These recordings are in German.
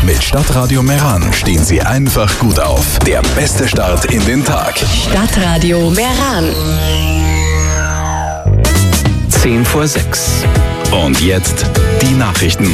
Mit Stadtradio Meran stehen Sie einfach gut auf. Der beste Start in den Tag. Stadtradio Meran. 5:10. Und jetzt die Nachrichten.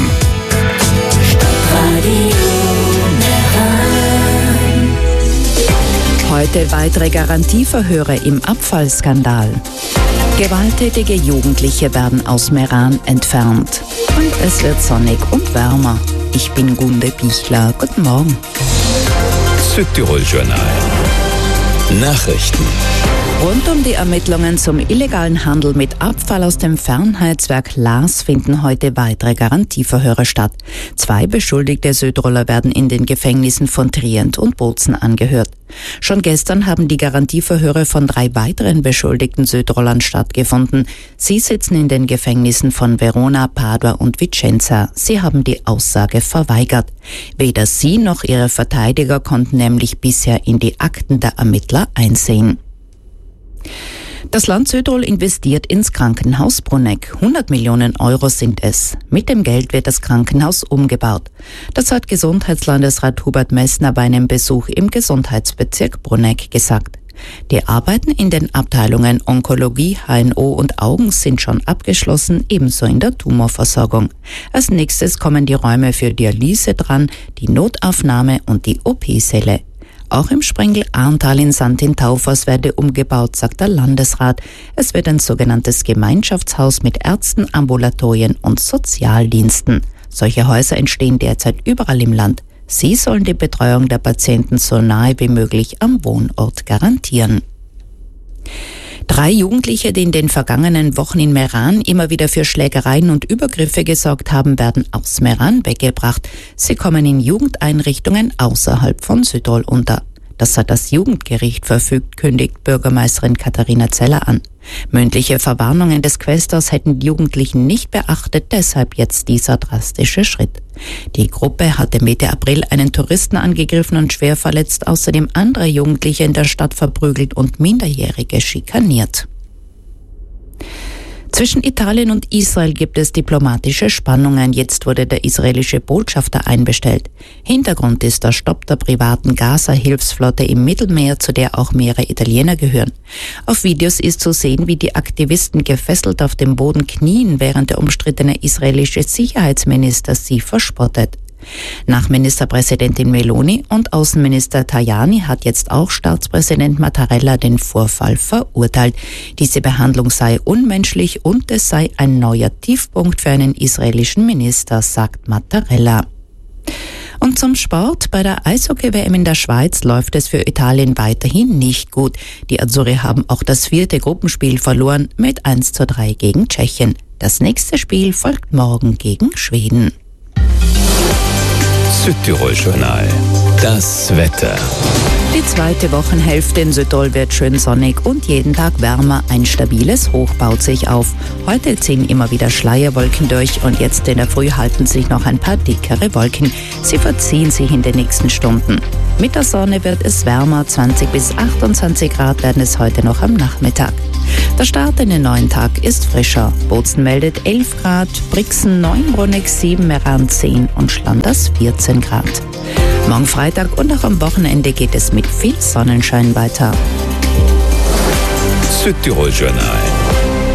Heute weitere Garantieverhöre im Abfallskandal. Gewalttätige Jugendliche werden aus Meran entfernt. Und es wird sonnig und wärmer. Ich bin Gunde Bichler. Guten Morgen. Südtirol-Journal. Nachrichten. Rund um die Ermittlungen zum illegalen Handel mit Abfall aus dem Fernheitswerk Lars finden heute weitere Garantieverhöre statt. 2 beschuldigte Südtiroler werden in den Gefängnissen von Trient und Bozen angehört. Schon gestern haben die Garantieverhöre von 3 weiteren beschuldigten Südtirolern stattgefunden. Sie sitzen in den Gefängnissen von Verona, Padua und Vicenza. Sie haben die Aussage verweigert. Weder sie noch ihre Verteidiger konnten nämlich bisher in die Akten der Ermittler einsehen. Das Land Südtirol investiert ins Krankenhaus Bruneck. 100 Millionen Euro sind es. Mit dem Geld wird das Krankenhaus umgebaut. Das hat Gesundheitslandesrat Hubert Messner bei einem Besuch im Gesundheitsbezirk Bruneck gesagt. Die Arbeiten in den Abteilungen Onkologie, HNO und Augen sind schon abgeschlossen, ebenso in der Tumorversorgung. Als nächstes kommen die Räume für Dialyse dran, die Notaufnahme und die OP-Säle. Auch im Sprengel Arntal in Santin-Taufers werde umgebaut, sagt der Landesrat. Es wird ein sogenanntes Gemeinschaftshaus mit Ärzten, Ambulatorien und Sozialdiensten. Solche Häuser entstehen derzeit überall im Land. Sie sollen die Betreuung der Patienten so nahe wie möglich am Wohnort garantieren. 3 Jugendliche, die in den vergangenen Wochen in Meran immer wieder für Schlägereien und Übergriffe gesorgt haben, werden aus Meran weggebracht. Sie kommen in Jugendeinrichtungen außerhalb von Südtirol unter. Das hat das Jugendgericht verfügt, kündigt Bürgermeisterin Katharina Zeller an. Mündliche Verwarnungen des Quästors hätten die Jugendlichen nicht beachtet, deshalb jetzt dieser drastische Schritt. Die Gruppe hatte Mitte April einen Touristen angegriffen und schwer verletzt, außerdem andere Jugendliche in der Stadt verprügelt und Minderjährige schikaniert. Zwischen Italien und Israel gibt es diplomatische Spannungen. Jetzt wurde der israelische Botschafter einbestellt. Hintergrund ist der Stopp der privaten Gaza-Hilfsflotte im Mittelmeer, zu der auch mehrere Italiener gehören. Auf Videos ist zu sehen, wie die Aktivisten gefesselt auf dem Boden knien, während der umstrittene israelische Sicherheitsminister sie verspottet. Nach Ministerpräsidentin Meloni und Außenminister Tajani hat jetzt auch Staatspräsident Mattarella den Vorfall verurteilt. Diese Behandlung sei unmenschlich und es sei ein neuer Tiefpunkt für einen israelischen Minister, sagt Mattarella. Und zum Sport. Bei der Eishockey-WM in der Schweiz läuft es für Italien weiterhin nicht gut. Die Azzurri haben auch das 4. Gruppenspiel verloren mit 1:3 gegen Tschechien. Das nächste Spiel folgt morgen gegen Schweden. Südtirol-Journal. Das Wetter. Die zweite Wochenhälfte in Südtirol wird schön sonnig und jeden Tag wärmer. Ein stabiles Hoch baut sich auf. Heute ziehen immer wieder Schleierwolken durch und jetzt in der Früh halten sich noch ein paar dickere Wolken. Sie verziehen sich in den nächsten Stunden. Mit der Sonne wird es wärmer. 20 bis 28 Grad werden es heute noch am Nachmittag. Der Start in den neuen Tag ist frischer. Bozen meldet 11 Grad, Brixen 9, Bruneck 7, Meran 10 und Schlanders 14 Grad. Morgen Freitag und auch am Wochenende geht es mit viel Sonnenschein weiter. Südtirol-Journal.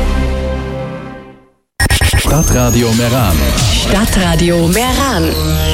Stadtradio Meran. Stadtradio Meran.